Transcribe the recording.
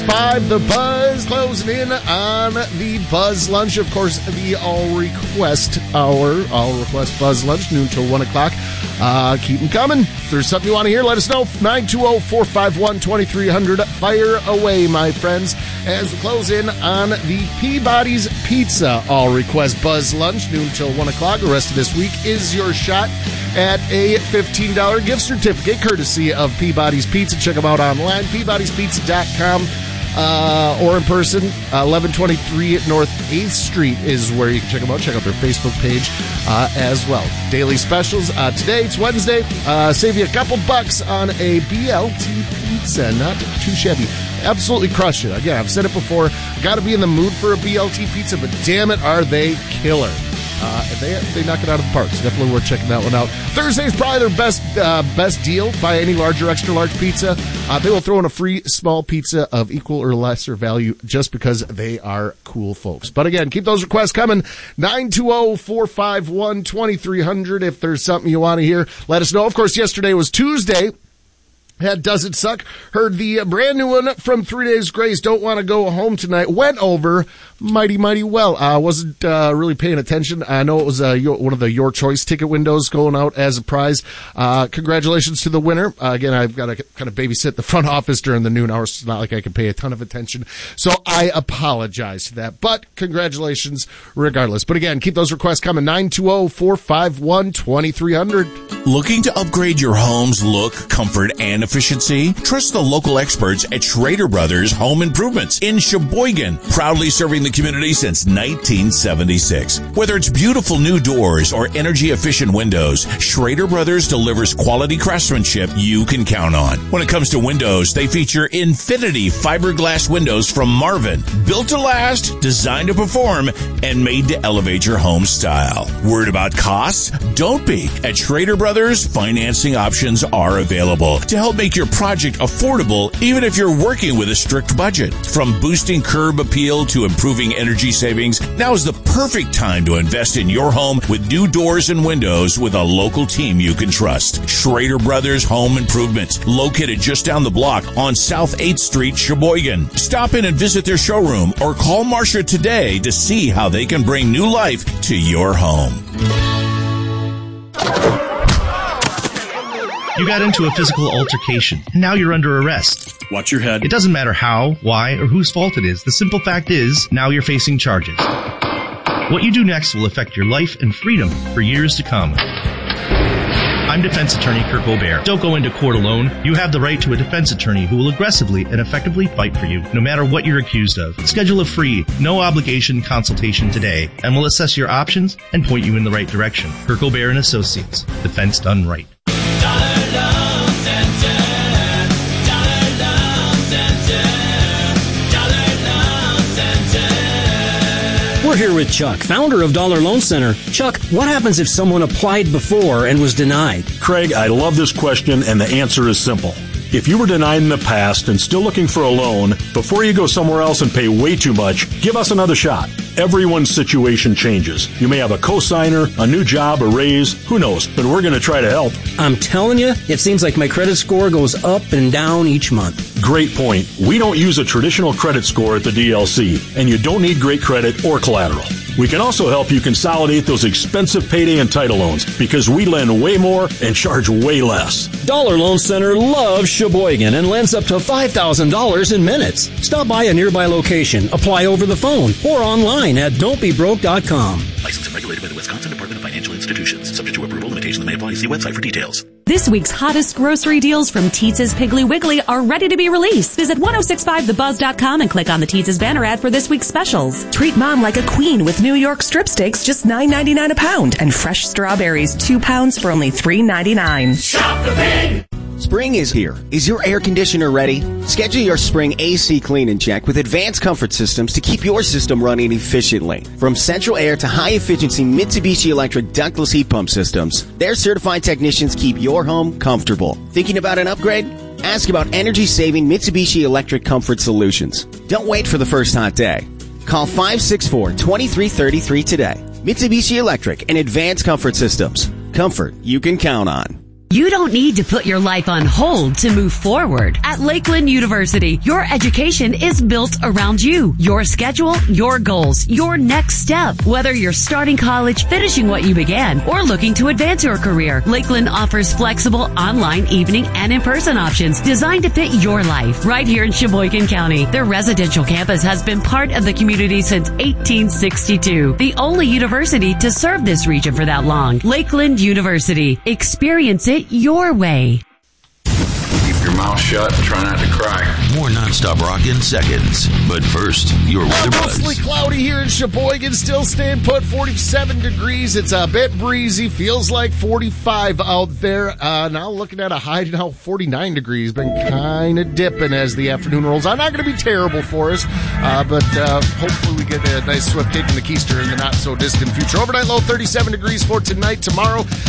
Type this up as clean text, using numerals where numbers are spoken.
5, the Buzz closing in on the Buzz Lunch. Of course, the All Request Hour. All Request Buzz Lunch, noon till 1 o'clock. Keep them coming. If there's something you want to hear, let us know. 920-451-2300. Fire away, my friends, as we close in on the Peabody's Pizza All Request Buzz Lunch, noon till 1 o'clock. The rest of this week is your shot at a $15 gift certificate, courtesy of Peabody's Pizza. Check them out online, peabodyspizza.com. Or in person, 1123 North 8th Street is where you can check them out. Check out their Facebook page as well. Daily specials. Today, it's Wednesday. Save you a couple bucks on a BLT pizza. Not too shabby. Absolutely crush it. Again, I've said it before. Got to be in the mood for a BLT pizza, but damn it, are they killer. They knock it out of the park. So definitely worth checking that one out. Thursday is probably their best deal. Buy any large or extra large pizza. They will throw in a free small pizza of equal or lesser value just because they are cool folks. But again, keep those requests coming. 920-451-2300. If there's something you want to hear, let us know. Of course, yesterday was Tuesday. Had Does It Suck? Heard the brand new one from 3 Days Grace, Don't Want to Go Home Tonight. Went over mighty well. Wasn't really paying attention. I know it was one of the Your Choice ticket windows going out as a prize. Congratulations to the winner. Again, I've got to kind of babysit the front office during the noon hours. It's not like I can pay a ton of attention. So I apologize to that. But congratulations regardless. But again, keep those requests coming. 920-451-2300. Looking to upgrade your home's look, comfort, and efficiency? Trust the local experts at Schrader Brothers Home Improvements in Sheboygan, proudly serving the community since 1976. Whether it's beautiful new doors or energy-efficient windows, Schrader Brothers delivers quality craftsmanship you can count on. When it comes to windows, they feature Infinity fiberglass windows from Marvin, built to last, designed to perform, and made to elevate your home style. Worried about costs? Don't be. At Schrader Brothers, financing options are available to help make your project affordable even if you're working with a strict budget. From boosting curb appeal to improving energy savings, now is the perfect time to invest in your home with new doors and windows with a local team you can trust. Schrader Brothers Home Improvements, located just down the block on South 8th Street, Sheboygan. Stop in and visit their showroom or call Marcia today to see how they can bring new life to your home. You got into a physical altercation, and now you're under arrest. Watch your head. It doesn't matter how, why, or whose fault it is. The simple fact is, now you're facing charges. What you do next will affect your life and freedom for years to come. I'm defense attorney Kirk Aubert. Don't go into court alone. You have the right to a defense attorney who will aggressively and effectively fight for you, no matter what you're accused of. Schedule a free, no-obligation consultation today, and we'll assess your options and point you in the right direction. Kirk Aubert & Associates. Defense done right. We're here with Chuck, founder of Dollar Loan Center. Chuck, what happens if someone applied before and was denied? Craig, I love this question, and the answer is simple. If you were denied in the past and still looking for a loan, before you go somewhere else and pay way too much, give us another shot. Everyone's situation changes. You may have a cosigner, a new job, a raise, who knows, but we're going to try to help. I'm telling you, it seems like my credit score goes up and down each month. Great point. We don't use a traditional credit score at the DLC, and you don't need great credit or collateral. We can also help you consolidate those expensive payday and title loans because we lend way more and charge way less. Dollar Loan Center loves Sheboygan and lends up to $5,000 in minutes. Stop by a nearby location, apply over the phone, or online at don'tbebroke.com. Licensed and regulated by the Wisconsin Department of Financial Institutions. Subject to approval, limitations may apply. See website for details. This week's hottest grocery deals from Teetz's Piggly Wiggly are ready to be released. Visit 1065thebuzz.com and click on the Teetz's banner ad for this week's specials. Treat mom like a queen with New York strip steaks, just $9.99 a pound, and fresh strawberries, 2 pounds for only $3.99. Shop the pig! Spring is here. Is your air conditioner ready? Schedule your spring AC clean and check with Advanced Comfort Systems to keep your system running efficiently. From central air to high-efficiency Mitsubishi Electric ductless heat pump systems, their certified technicians keep your home comfortable. Thinking about an upgrade? Ask about energy-saving Mitsubishi Electric Comfort Solutions. Don't wait for the first hot day. Call 564-2333 today. Mitsubishi Electric and Advanced Comfort Systems. Comfort you can count on. You don't need to put your life on hold to move forward. At Lakeland University, your education is built around you, your schedule, your goals, your next step. Whether you're starting college, finishing what you began, or looking to advance your career, Lakeland offers flexible online, evening, and in-person options designed to fit your life. Right here in Sheboygan County, their residential campus has been part of the community since 1862. The only university to serve this region for that long. Lakeland University. Experience it your way. Keep your mouth shut and try not to cry. More nonstop rock in seconds. But first, your weather buzz. Mostly cloudy here in Sheboygan. Still staying put. 47 degrees. It's a bit breezy. Feels like 45 out there. Now looking at a high now 49 degrees. Been kind of dipping as the afternoon rolls on. Not going to be terrible for us, but hopefully we get a nice swift kick in the keister in the not so distant future. Overnight low 37 degrees for tonight. Tomorrow